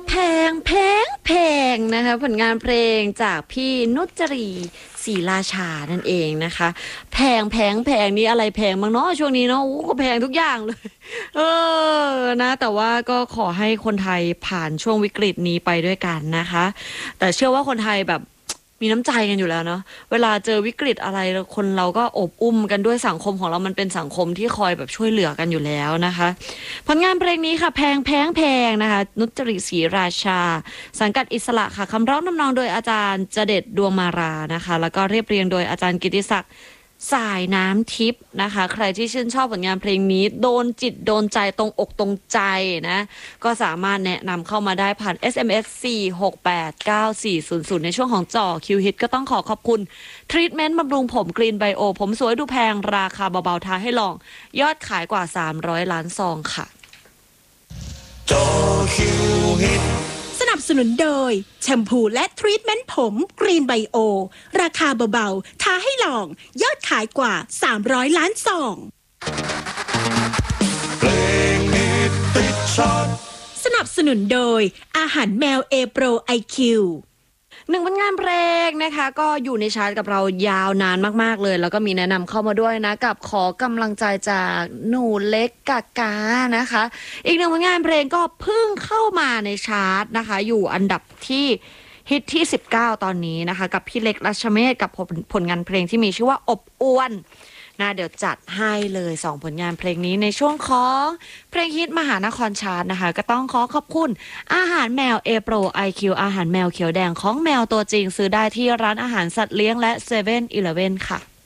แพแพงนะคะผลงานเพลงจากพี่นุจรีศรีราชานั่นเองนะคะแพงนี่อะไรแพงบ้างเนาะช่วงนี้เนาะก็แพงทุกอย่างเลยเอนะแต่ว่าก็ขอให้คนไทยผ่านช่วงวิกฤตนี้ไปด้วยกันนะคะแต่เชื่อว่าคนไทยแบบมีน้ำใจกันอยู่แล้วเนาะเวลาเจอวิกฤตอะไรคนเราก็อบอุ้มกันด้วยสังคมของเรามันเป็นสังคมที่คอยแบบช่วยเหลือกันอยู่แล้วนะคะผลงานเพลงนี้ค่ะแพงนะคะนุจริศรีราชาสังกัดอิสระค่ะคำร้องนำนองโดยอาจารย์จเด็ดดวงมารานะคะแล้วก็เรียบเรียงโดยอาจารย์กิติศักดิ์สายน้ำทิพย์นะคะใครที่ชื่นชอบผลงานเพลงนี้โดนจิตโดนใจตรงอกตรงใจนะก็สามารถแนะนำเข้ามาได้ผ่าน SMS 4689400ในช่วงของจ่อคิวฮิตก็ต้องขอบคุณทรีทเมนต์บำรุงผมกรีนไบโอผมสวยดูแพงราคาเบาๆท้าให้ลองยอดขายกว่า300ล้านซองค่ะจ่อคิวฮิตสนับสนุนโดยแชมพูและทรีทเมนต์ผมกรีนไบโอราคาเบาๆท้าให้ลองยอดขายกว่า300ล้านซองเพลงฮิตติดชาร์ตสนับสนุนโดยอาหารแมวเอโปรไอคิวหนึ่งผลงานเพลงนะคะก็อยู่ในชาร์ตกับเรายาวนานมากๆเลยแล้วก็มีแนะนำเข้ามาด้วยนะกับขอกำลังใจจากหนูเล็กกากานะคะอีกหนึ่งผลงานเพลงก็เพิ่งเข้ามาในชาร์ตนะคะอยู่อันดับที่ฮิตที่19ตอนนี้นะคะกับพี่เล็กรัชเมศกับผลงานเพลงที่มีชื่อว่าอบอวนนะเดี๋ยวจัดให้เลย2ผลงานเพลงนี้ในช่วงของเพลงฮิตมหานครชาร์ตนะคะก็ต้องขอบคุณอาหารแมวเอโปรไอคิวอาหารแมวเขียวแดงของแมวตัวจริงซื้อได้ที่ร้านอาหารสัตว์เลี้ยงและ7-Eleven ค่ะ